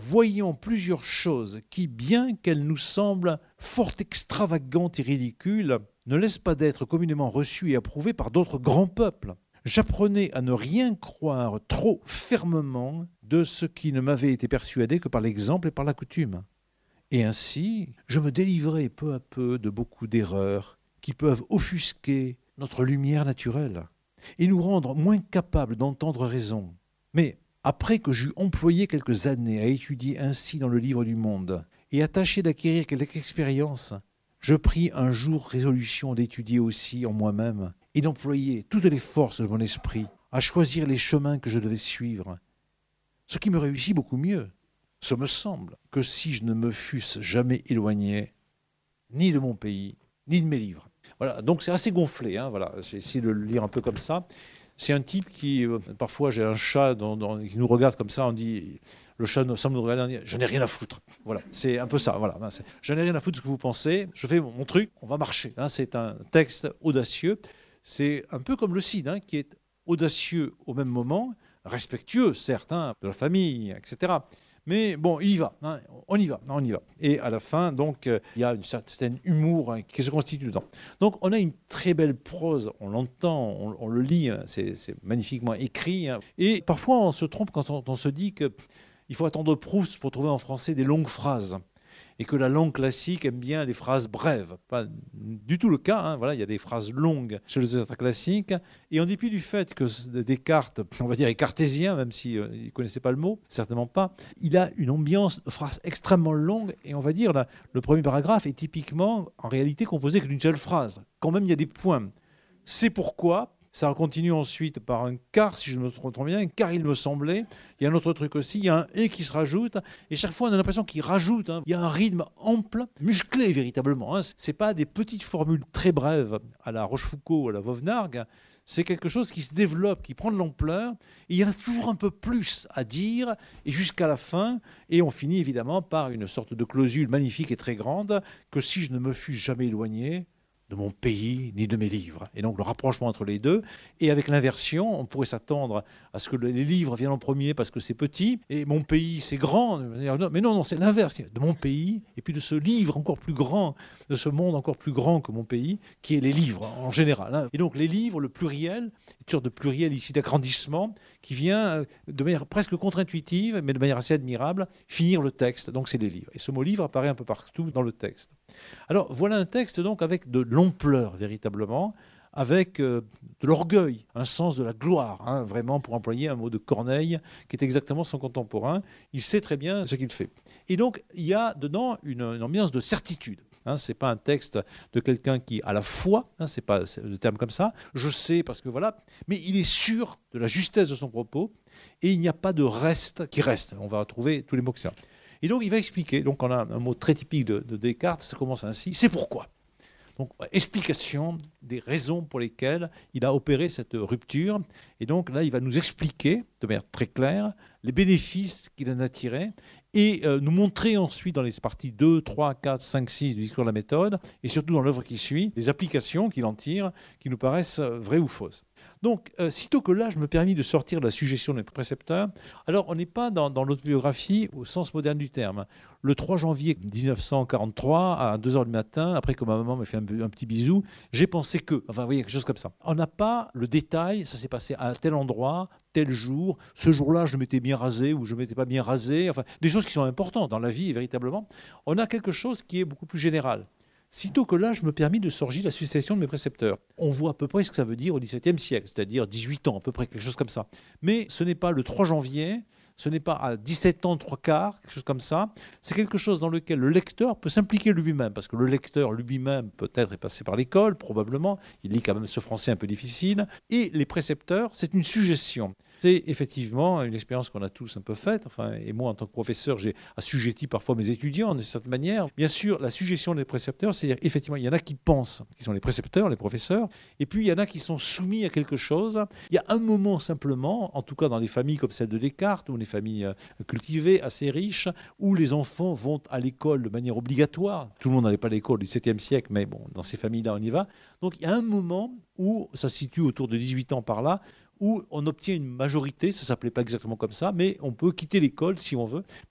voyons plusieurs choses qui, bien qu'elles nous semblent fort extravagantes et ridicules, ne laissent pas d'être communément reçues et approuvées par d'autres grands peuples. J'apprenais à ne rien croire trop fermement de ce qui ne m'avait été persuadé que par l'exemple et par la coutume. Et ainsi, je me délivrais peu à peu de beaucoup d'erreurs qui peuvent offusquer notre lumière naturelle et nous rendre moins capables d'entendre raison. Mais après que j'eus employé quelques années à étudier ainsi dans le livre du monde et à tâcher d'acquérir quelque expérience, je pris un jour résolution d'étudier aussi en moi-même et d'employer toutes les forces de mon esprit à choisir les chemins que je devais suivre. Ce qui me réussit beaucoup mieux, ce me semble, que si je ne me fusse jamais éloigné, ni de mon pays, ni de mes livres. Voilà, donc c'est assez gonflé, hein, voilà. J'ai essayé de le lire un peu comme ça. C'est un type qui, parfois j'ai un chat qui nous regarde comme ça, on dit, le chat semble nous regarder, on dit, je n'ai rien à foutre. Voilà, c'est un peu ça, voilà. Je n'ai rien à foutre de ce que vous pensez, je fais mon truc, on va marcher. Hein, c'est un texte audacieux, c'est un peu comme le Cid, hein, qui est audacieux au même moment, respectueux, certes, hein, de la famille, etc. Mais bon, il y va, hein, on y va. Et à la fin, donc, il y a une certaine humour, hein, qui se constitue dedans. Donc, on a une très belle prose, on l'entend, on le lit, hein, c'est magnifiquement écrit. Hein. Et parfois, on se trompe quand on se dit qu'il faut attendre Proust pour trouver en français des longues phrases. Et que la langue classique aime bien les phrases brèves. Pas du tout le cas, hein. Voilà, il y a des phrases longues chez les auteurs classiques. Et en dépit du fait que Descartes, on va dire, est cartésien, même s'il ne connaissait pas le mot, certainement pas, il a une ambiance de phrases extrêmement longue. Et on va dire, là, le premier paragraphe est typiquement, en réalité, composé que d'une seule phrase. Quand même, il y a des points. C'est pourquoi... Ça continue ensuite par un car, si je me trompe bien, car il me semblait. Il y a un autre truc aussi, il y a un et qui se rajoute. Et chaque fois, on a l'impression qu'il rajoute. Hein. Il y a un rythme ample, musclé véritablement. Hein. Ce n'est pas des petites formules très brèves à la Rochefoucauld ou à la Vauvenargues. C'est quelque chose qui se développe, qui prend de l'ampleur. Et il y en a toujours un peu plus à dire, et jusqu'à la fin. Et on finit évidemment par une sorte de clausule magnifique et très grande, que si je ne me fusse jamais éloigné de mon pays ni de mes livres. Et donc le rapprochement entre les deux. Et avec l'inversion, on pourrait s'attendre à ce que les livres viennent en premier parce que c'est petit, et mon pays c'est grand. Mais non, c'est l'inverse. De mon pays, et puis de ce livre encore plus grand, de ce monde encore plus grand que mon pays, qui est les livres en général. Hein. Et donc les livres, le pluriel, une sorte de pluriel ici d'agrandissement, qui vient de manière presque contre-intuitive, mais de manière assez admirable, finir le texte. Donc c'est les livres. Et ce mot livre apparaît un peu partout dans le texte. Alors voilà un texte donc avec de l'ampleur véritablement, avec de l'orgueil, un sens de la gloire, hein, vraiment pour employer un mot de Corneille qui est exactement son contemporain. Il sait très bien ce qu'il fait. Et donc il y a dedans une ambiance de certitude. Hein, ce n'est pas un texte de quelqu'un qui a la foi, hein, ce n'est pas le terme comme ça, je sais parce que voilà, mais il est sûr de la justesse de son propos et il n'y a pas de reste qui reste. On va retrouver tous les mots que ça. Et donc, il va expliquer. Donc, on a un mot très typique de Descartes, ça commence ainsi. C'est pourquoi. Donc, explication des raisons pour lesquelles il a opéré cette rupture. Et donc, là, il va nous expliquer, de manière très claire, les bénéfices qu'il en a tirés et nous montrer ensuite dans les parties 2, 3, 4, 5, 6 du discours de la méthode et surtout dans l'œuvre qui suit, les applications qu'il en tire qui nous paraissent vraies ou fausses. Donc, sitôt que là, je me permis de sortir de la suggestion des précepteurs, alors on n'est pas dans l'autobiographie au sens moderne du terme. Le 3 janvier 1943, à 2 h du matin, après que ma maman m'a fait un petit bisou, j'ai pensé que, enfin, vous voyez, quelque chose comme ça. On n'a pas le détail, ça s'est passé à tel endroit, tel jour, ce jour-là, je m'étais bien rasé ou je ne m'étais pas bien rasé, enfin, des choses qui sont importantes dans la vie, véritablement. On a quelque chose qui est beaucoup plus général. Sitôt que là, je me permis de sorgir la succession de mes précepteurs. On voit à peu près ce que ça veut dire au XVIIe siècle, c'est-à-dire 18 ans, à peu près, quelque chose comme ça. Mais ce n'est pas le 3 janvier, ce n'est pas à 17 ans, 3/4, quelque chose comme ça. C'est quelque chose dans lequel le lecteur peut s'impliquer lui-même, parce que le lecteur lui-même peut-être est passé par l'école, probablement. Il lit quand même ce français un peu difficile. Et les précepteurs, c'est une suggestion. C'est effectivement une expérience qu'on a tous un peu faite. Enfin, et moi, en tant que professeur, j'ai assujetti parfois mes étudiants de cette manière. Bien sûr, la suggestion des précepteurs, c'est-à-dire effectivement, il y en a qui pensent, qui sont les précepteurs, les professeurs, et puis il y en a qui sont soumis à quelque chose. Il y a un moment simplement, en tout cas dans les familles comme celle de Descartes, ou les familles cultivées, assez riches, où les enfants vont à l'école de manière obligatoire. Tout le monde n'allait pas à l'école du XVIIe siècle, mais bon, dans ces familles-là, on y va. Donc il y a un moment où, ça se situe autour de 18 ans par là, où on obtient une majorité, ça ne s'appelait pas exactement comme ça, mais on peut quitter l'école si on veut,